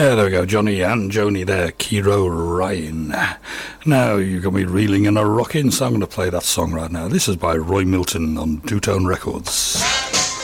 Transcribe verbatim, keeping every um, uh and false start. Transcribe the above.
Yeah, there we go, Johnny and Joni there, Kiro Ryan. Now, you got me reeling and a rocking, so I'm going to play that song right now. This is by Roy Milton on Two Tone Records.